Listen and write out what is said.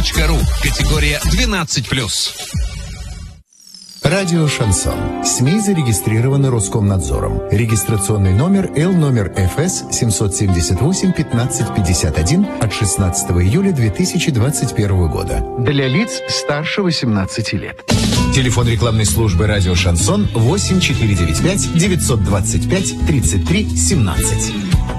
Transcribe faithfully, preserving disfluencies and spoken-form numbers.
точка ру. Категория двенадцать плюс. Радио «Шансон». СМИ зарегистрированы Роскомнадзором. Регистрационный номер Л номер Ф С семь семь восемь пятнадцать пятьдесят один от шестнадцатого июля две тысячи двадцать первого года. Для лиц старше восемнадцати лет. Телефон рекламной службы «Радио «Шансон» восемь четыре девять пять девятьсот двадцать пять тридцать три семнадцать.